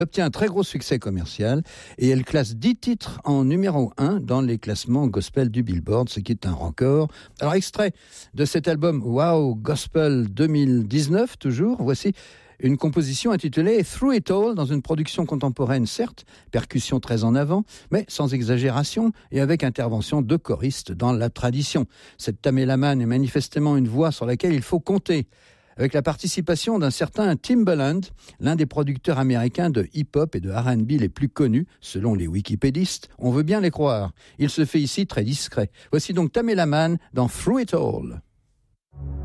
obtient un très gros succès commercial et elle classe 10 titres en numéro 1 dans les classements gospel du Billboard, ce qui est un record. Alors, extrait de cet album Wow Gospel 2019, toujours, voici une composition intitulée Through It All, dans une production contemporaine, certes, percussion très en avant, mais sans exagération et avec intervention de choristes dans la tradition. Cette Tamela Mann est manifestement une voix sur laquelle il faut compter, avec la participation d'un certain Timbaland, l'un des producteurs américains de hip-hop et de R&B les plus connus, selon les wikipédistes. On veut bien les croire. Il se fait ici très discret. Voici donc Tamela Mann dans Through It All.